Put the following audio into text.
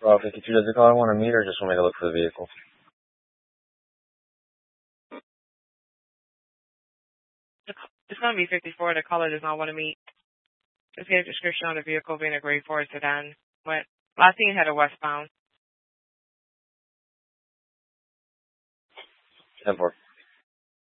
Well, 52, does the caller want to meet or just want me to look for the vehicle? It's going to be 54. The caller does not want to meet. Just get a description on the vehicle being a gray Ford sedan. But last thing had a westbound. 10-4.